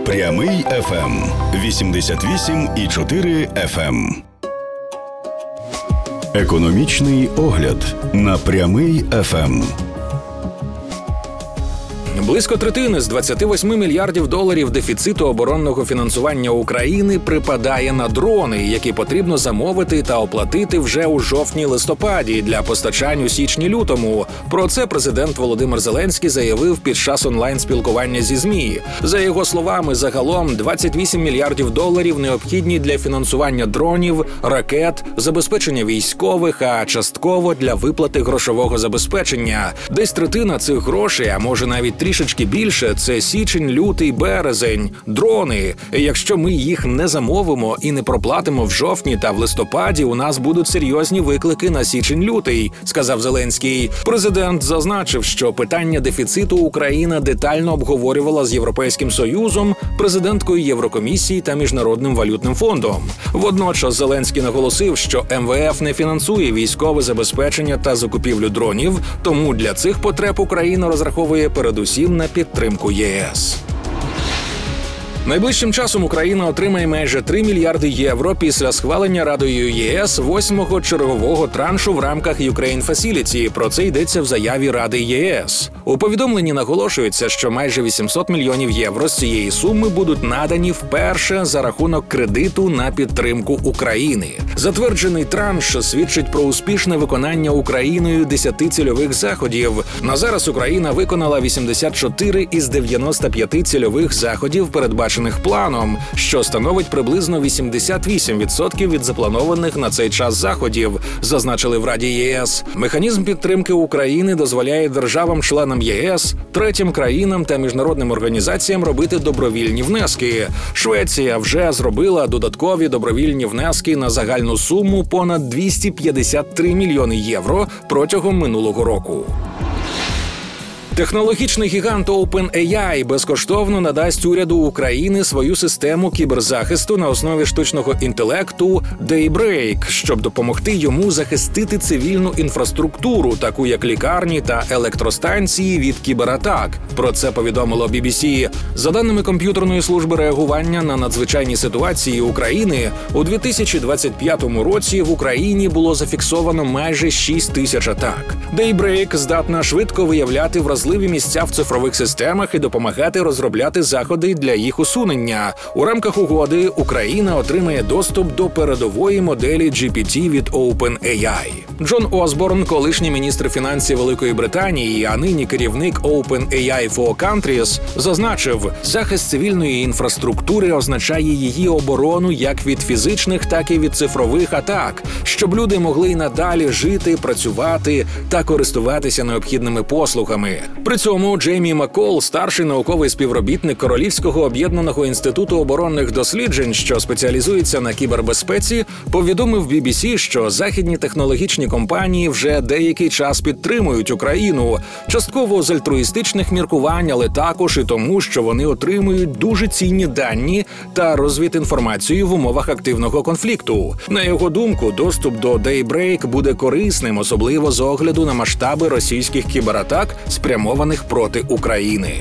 Прямий ФМ 88,4 FM. Економічний огляд на Прямий ФМ. Близько третини з 28 мільярдів доларів дефіциту оборонного фінансування України припадає на дрони, які потрібно замовити та оплатити вже у жовтні-листопаді для постачань у січні-лютому. Про це президент Володимир Зеленський заявив під час онлайн-спілкування зі ЗМІ. За його словами, загалом 28 мільярдів доларів необхідні для фінансування дронів, ракет, забезпечення військових, а частково для виплати грошового забезпечення. Десь третина цих грошей, а може навіть трішечки більше, це січень, лютий, березень, дрони. Якщо ми їх не замовимо і не проплатимо в жовтні та в листопаді, у нас будуть серйозні виклики на січень-лютий, сказав Зеленський. Президент зазначив, що питання дефіциту Україна детально обговорювала з Європейським Союзом, президенткою Єврокомісії та Міжнародним валютним фондом. Водночас Зеленський наголосив, що МВФ не фінансує військове забезпечення та закупівлю дронів, тому для цих потреб Україна розраховує передусім на підтримку ЄС. Найближчим часом Україна отримає майже 3 мільярди євро після схвалення Радою ЄС 8-го чергового траншу в рамках Ukraine Facility. Про це йдеться в заяві Ради ЄС. У повідомленні наголошується, що майже 800 мільйонів євро з цієї суми будуть надані вперше за рахунок кредиту на підтримку України. Затверджений транш свідчить про успішне виконання Україною 10 цільових заходів. На зараз Україна виконала 84 із 95 цільових заходів, передбачених планом, що становить приблизно 88% від запланованих на цей час заходів, зазначили в Раді ЄС. Механізм підтримки України дозволяє державам-членам ЄС, третім країнам та міжнародним організаціям робити добровільні внески. Швеція вже зробила додаткові добровільні внески на загальну суму понад 253 мільйони євро протягом минулого року. Технологічний гігант OpenAI безкоштовно надасть уряду України свою систему кіберзахисту на основі штучного інтелекту Daybreak, щоб допомогти йому захистити цивільну інфраструктуру, таку як лікарні та електростанції, від кібератак. Про це повідомило BBC. За даними комп'ютерної служби реагування на надзвичайні ситуації України, у 2025 році в Україні було зафіксовано майже 6 тисяч атак. Daybreak здатна швидко виявляти вразливі місця в цифрових системах і допомагати розробляти заходи для їх усунення. У рамках угоди Україна отримає доступ до передової моделі GPT від OpenAI. Джон Осборн, колишній міністр фінансів Великої Британії, а нині керівник OpenAI for Countries, зазначив, захист цивільної інфраструктури означає її оборону як від фізичних, так і від цифрових атак, щоб люди могли й надалі жити, працювати та користуватися необхідними послугами. При цьому Джеймі Маккол, старший науковий співробітник Королівського об'єднаного інституту оборонних досліджень, що спеціалізується на кібербезпеці, повідомив BBC, що західні технологічні компанії вже деякий час підтримують Україну, частково з альтруїстичних міркувань, але також і тому, що вони отримують дуже цінні дані та розвідінформацію в умовах активного конфлікту. На його думку, доступ до Daybreak буде корисним, особливо з огляду на масштаби російських кібератак, спрямованих проти України.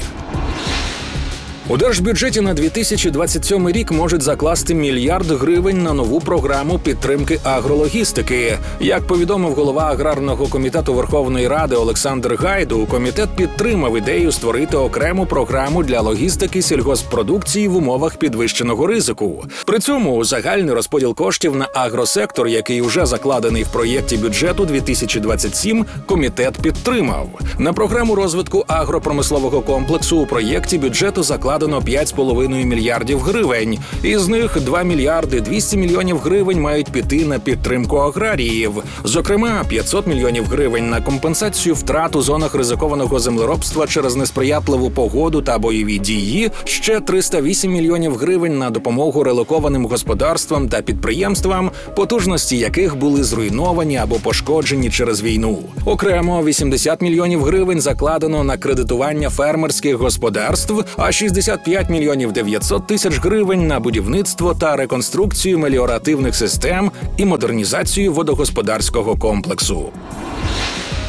У держбюджеті на 2027 рік можуть закласти мільярд гривень на нову програму підтримки агрологістики. Як повідомив голова Аграрного комітету Верховної Ради Олександр Гайду, комітет підтримав ідею створити окрему програму для логістики сільгосппродукції в умовах підвищеного ризику. При цьому загальний розподіл коштів на агросектор, який уже закладений в проєкті бюджету 2027, комітет підтримав. На програму розвитку агропромислового комплексу у проєкті бюджету закладено 5,5 мільярдів гривень. Із них 2 мільярди 200 мільйонів гривень мають піти на підтримку аграріїв. Зокрема, 500 мільйонів гривень на компенсацію втрат у зонах ризикованого землеробства через несприятливу погоду та бойові дії, ще 308 мільйонів гривень на допомогу релокованим господарствам та підприємствам, потужності яких були зруйновані або пошкоджені через війну. Окремо 80 мільйонів гривень закладено на кредитування фермерських господарств, а 65 мільйонів 900 тисяч гривень на будівництво та реконструкцію меліоративних систем і модернізацію водогосподарського комплексу.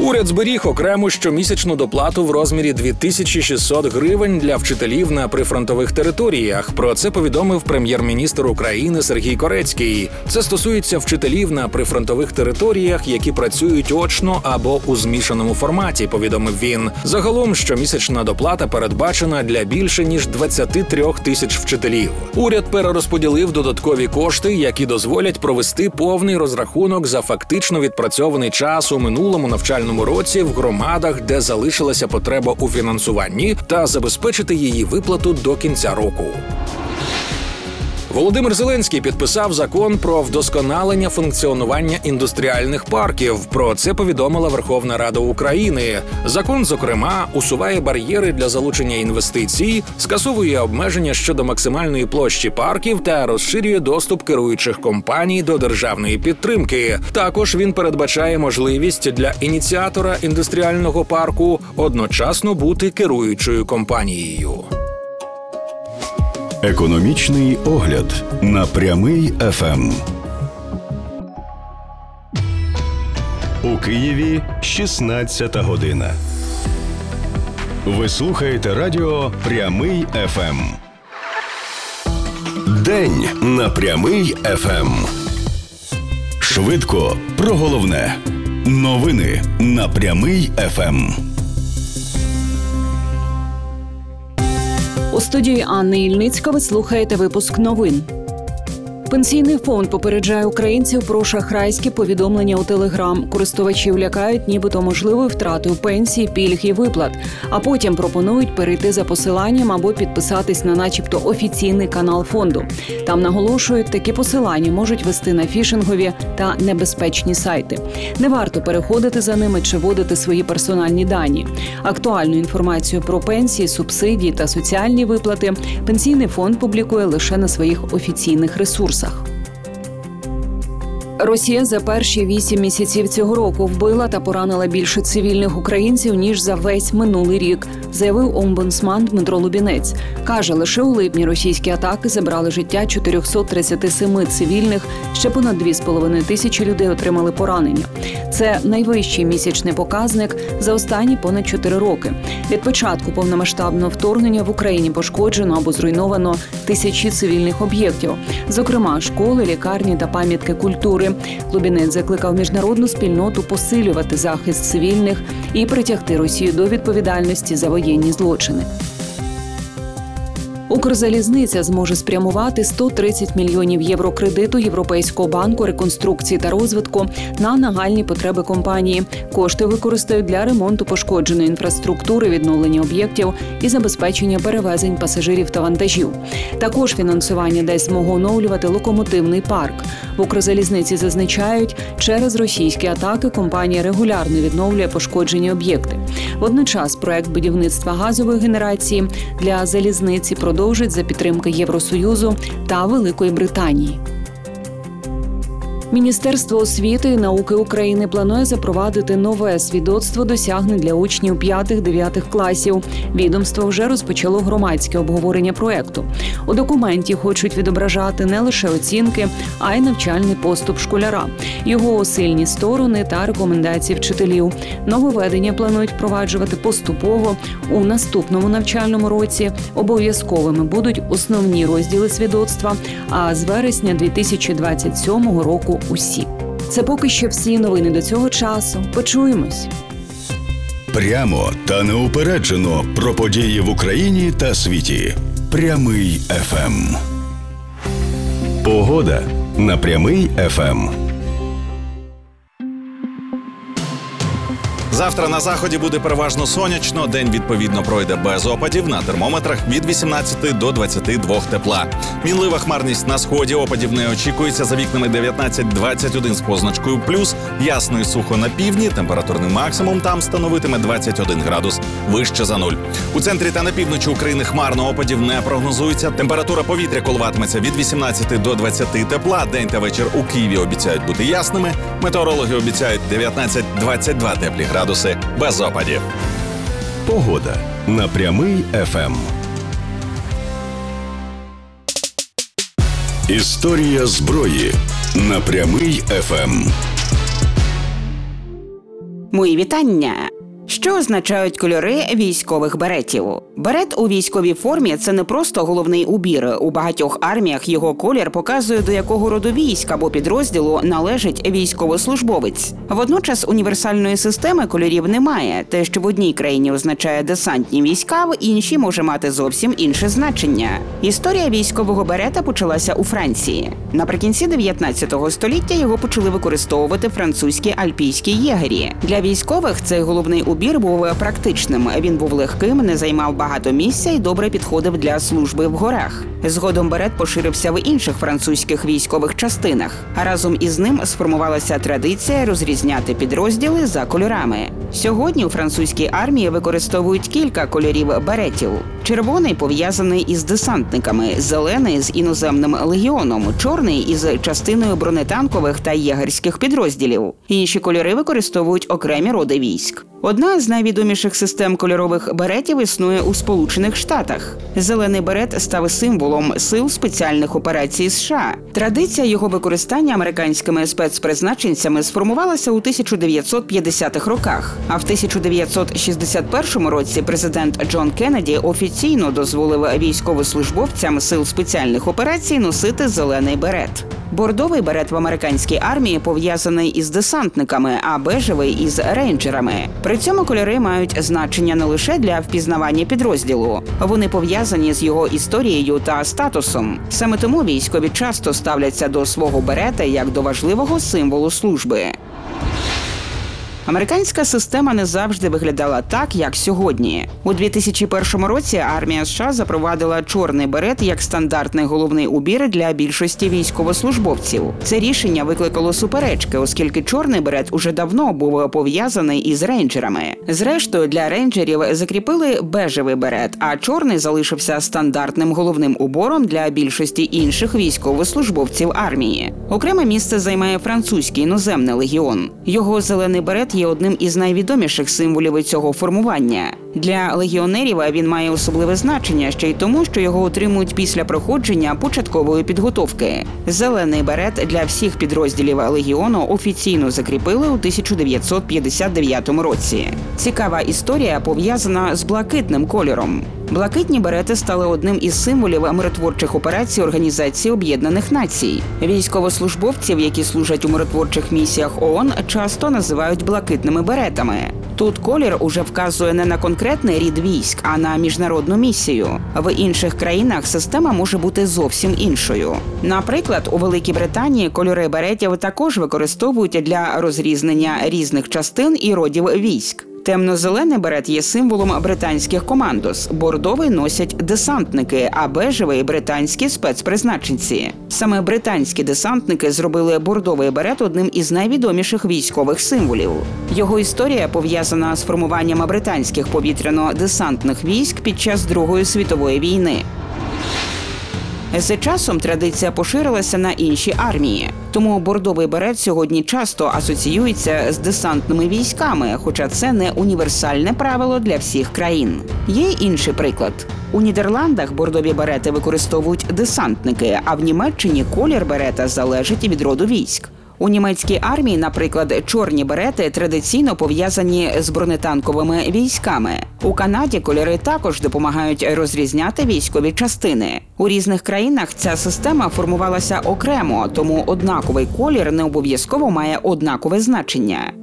Уряд зберіг окрему щомісячну доплату в розмірі 2600 гривень для вчителів на прифронтових територіях. Про це повідомив прем'єр-міністр України Сергій Корецький. Це стосується вчителів на прифронтових територіях, які працюють очно або у змішаному форматі, повідомив він. Загалом щомісячна доплата передбачена для більше ніж 23 тисяч вчителів. Уряд перерозподілив додаткові кошти, які дозволять провести повний розрахунок за фактично відпрацьований час у минулому навчальному році в громадах, де залишилася потреба у фінансуванні, та забезпечити її виплату до кінця року. Володимир Зеленський підписав закон про вдосконалення функціонування індустріальних парків. Про це повідомила Верховна Рада України. Закон, зокрема, усуває бар'єри для залучення інвестицій, скасовує обмеження щодо максимальної площі парків та розширює доступ керуючих компаній до державної підтримки. Також він передбачає можливість для ініціатора індустріального парку одночасно бути керуючою компанією. Економічний огляд на Прямий ФМ. У Києві 16 година. Ви слухаєте радіо Прямий ФМ. День на Прямий ФМ. Швидко про головне. Новини на Прямий ФМ. У студії Анни Ільницька ви слухаєте випуск новин. Пенсійний фонд попереджає українців про шахрайські повідомлення у Телеграм. Користувачів лякають нібито можливою втратою пенсії, пільг і виплат, а потім пропонують перейти за посиланням або підписатись на начебто офіційний канал фонду. Там наголошують, такі посилання можуть вести на фішингові та небезпечні сайти. Не варто переходити за ними чи вводити свої персональні дані. Актуальну інформацію про пенсії, субсидії та соціальні виплати Пенсійний фонд публікує лише на своїх офіційних ресурсах. Росія за перші 8 місяців цього року вбила та поранила більше цивільних українців, ніж за весь минулий рік, заявив омбудсман Дмитро Лубінець. Каже, лише у липні російські атаки забрали життя 437 цивільних, ще понад 2,5 тисячі людей отримали поранення. Це найвищий місячний показник за останні понад 4 роки. Від початку повномасштабного вторгнення в Україні пошкоджено або зруйновано тисячі цивільних об'єктів, зокрема школи, лікарні та пам'ятки культури. Лубінець закликав міжнародну спільноту посилювати захист цивільних і притягти Росію до відповідальності за воєнні злочини. Укрзалізниця зможе спрямувати 130 мільйонів євро кредиту Європейського банку реконструкції та розвитку на нагальні потреби компанії. Кошти використають для ремонту пошкодженої інфраструктури, відновлення об'єктів і забезпечення перевезень пасажирів та вантажів. Також фінансування дасть змогу оновлювати локомотивний парк. В Укрзалізниці зазначають, через російські атаки компанія регулярно відновлює пошкоджені об'єкти. Водночас проект будівництва газової генерації для залізниці продовжить за підтримки Євросоюзу та Великої Британії. Міністерство освіти і науки України планує запровадити нове свідоцтво досягнень для учнів 5-9 класів. Відомство вже розпочало громадське обговорення проекту. У документі хочуть відображати не лише оцінки, а й навчальний поступ школяра, його сильні сторони та рекомендації вчителів. Нововведення планують впроваджувати поступово. У наступному навчальному році обов'язковими будуть основні розділи свідоцтва, а з вересня 2027 року усі. Це поки що всі новини до цього часу. Почуємось. Прямо та неупереджено про події в Україні та світі. Прямий ФМ. Погода на Прямий ФМ. Завтра на заході буде переважно сонячно, день відповідно пройде без опадів, на термометрах від 18 до 22 тепла. Мінлива хмарність на сході, опадів не очікується, за вікнами 19-21 з позначкою плюс, ясно і сухо на півдні, температурний максимум там становитиме 21 градус, вище за нуль. У центрі та на півночі України хмарно, опадів не прогнозується, температура повітря коливатиметься від 18 до 20 тепла, день та вечір у Києві обіцяють бути ясними, метеорологи обіцяють 19-22 теплі градуси без опадів. Погода на Прямий ФМ. Історія зброї на Прямий ФМ. Мої вітання! Що означають кольори військових беретів? Берет у військовій формі – це не просто головний убір. У багатьох арміях його колір показує, до якого роду військ або підрозділу належить військовослужбовець. Водночас універсальної системи кольорів немає. Те, що в одній країні означає десантні війська, в іншій може мати зовсім інше значення. Історія військового берета почалася у Франції. Наприкінці 19 століття його почали використовувати французькі альпійські єгері. Для військових цей головний убір був практичним. Він був легким, не займав багато місця і добре підходив для служби в горах. Згодом берет поширився в інших французьких військових частинах. А разом із ним сформувалася традиція розрізняти підрозділи за кольорами. Сьогодні у французькій армії використовують кілька кольорів беретів. Червоний пов'язаний із десантниками, зелений з іноземним легіоном, чорний із частиною бронетанкових та єгерських підрозділів. Інші кольори використовують окремі роди військ. Одна з найвідоміших систем кольорових беретів існує у Сполучених Штатах. Зелений берет став символом сил спеціальних операцій США. Традиція його використання американськими спецпризначенцями сформувалася у 1950-х роках. А в 1961 році президент Джон Кеннеді офіційно дозволив військовослужбовцям сил спеціальних операцій носити зелений берет. Бордовий берет в американській армії пов'язаний із десантниками, а бежевий – із рейнджерами. При цьому кольори мають значення не лише для впізнавання підрозділу. Вони пов'язані з його історією та статусом. Саме тому військові часто ставляться до свого берета як до важливого символу служби. Американська система не завжди виглядала так, як сьогодні. У 2001 році армія США запровадила чорний берет як стандартний головний убір для більшості військовослужбовців. Це рішення викликало суперечки, оскільки чорний берет уже давно був пов'язаний із рейнджерами. Зрештою, для рейнджерів закріпили бежевий берет, а чорний залишився стандартним головним убором для більшості інших військовослужбовців армії. Окреме місце займає французький іноземний легіон. Його зелений берет є одним із найвідоміших символів цього формування. Для легіонерів він має особливе значення ще й тому, що його отримують після проходження початкової підготовки. Зелений берет для всіх підрозділів легіону офіційно закріпили у 1959 році. Цікава історія пов'язана з блакитним кольором. Блакитні берети стали одним із символів миротворчих операцій Організації Об'єднаних Націй. Військовослужбовців, які служать у миротворчих місіях ООН, часто називають блакитними беретами. Тут колір уже вказує не на конкретний рід військ, а на міжнародну місію. В інших країнах система може бути зовсім іншою. Наприклад, у Великій Британії кольори беретів також використовують для розрізнення різних частин і родів військ. Темно-зелений берет є символом британських командос, бордовий носять десантники, а бежевий – британські спецпризначенці. Саме британські десантники зробили бордовий берет одним із найвідоміших військових символів. Його історія пов'язана з формуванням британських повітряно-десантних військ під час Другої світової війни. З часом традиція поширилася на інші армії. Тому бордовий берет сьогодні часто асоціюється з десантними військами, хоча це не універсальне правило для всіх країн. Є інший приклад. У Нідерландах бордові берети використовують десантники, а в Німеччині колір берета залежить від роду військ. У німецькій армії, наприклад, чорні берети традиційно пов'язані з бронетанковими військами. У Канаді кольори також допомагають розрізняти військові частини. У різних країнах ця система формувалася окремо, тому однаковий колір не обов'язково має однакове значення.